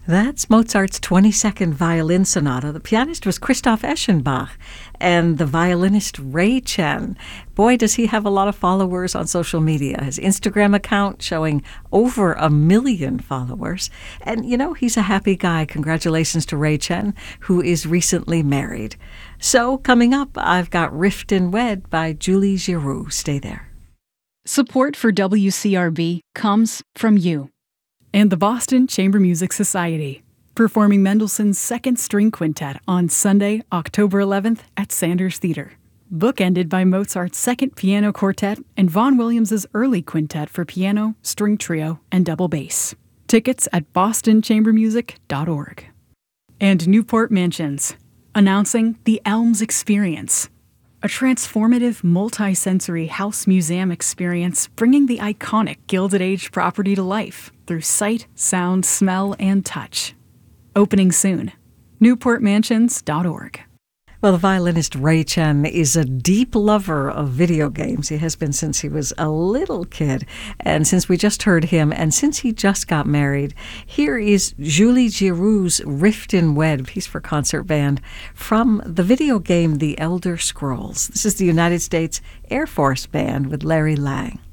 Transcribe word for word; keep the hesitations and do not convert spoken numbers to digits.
That's Mozart's twenty-second Violin Sonata. The pianist was Christoph Eschenbach, and the violinist Ray Chen. Boy, does he have a lot of followers on social media. His Instagram account showing over a million followers. And, you know, he's a happy guy. Congratulations to Ray Chen, who is recently married. So, coming up, I've got Rift and Wed by Julie Giroux. Stay there. Support for W C R B comes from you and the Boston Chamber Music Society, performing Mendelssohn's Second String Quintet on Sunday, October eleventh at Sanders Theater. Bookended by Mozart's Second Piano Quartet and Vaughan Williams's Early Quintet for piano, string trio, and double bass. Tickets at boston chamber music dot org. And Newport Mansions, announcing the Elms Experience, a transformative multi-sensory house museum experience bringing the iconic Gilded Age property to life through sight, sound, smell, and touch. Opening soon. newport mansions dot org. Well, the violinist Ray Chen is a deep lover of video games. He has been since he was a little kid. And since we just heard him, and since he just got married, here is Julie Giroux's Rift and Wed, piece for concert band, from the video game The Elder Scrolls. This is the United States Air Force Band with Larry Lang.